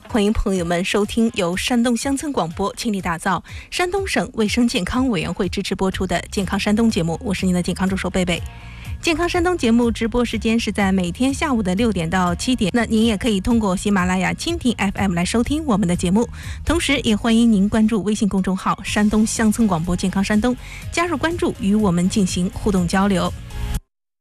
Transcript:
欢迎朋友们收听由山东乡村广播倾力打造、山东省卫生健康委员会支持播出的健康山东节目，我是您的健康助手贝贝。健康山东节目直播时间是在每天下午的6点到7点，那您也可以通过喜马拉雅、蜻蜓 FM 来收听我们的节目，同时也欢迎您关注微信公众号山东乡村广播健康山东，加入关注与我们进行互动交流。